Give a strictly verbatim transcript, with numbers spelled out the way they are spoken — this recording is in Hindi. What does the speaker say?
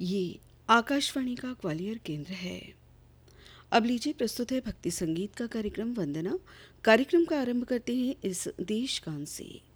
ये आकाशवाणी का ग्वालियर केंद्र है। अब लीजिए प्रस्तुत है भक्ति संगीत का कार्यक्रम वंदना। कार्यक्रम का आरंभ करते हैं इस देश गान से।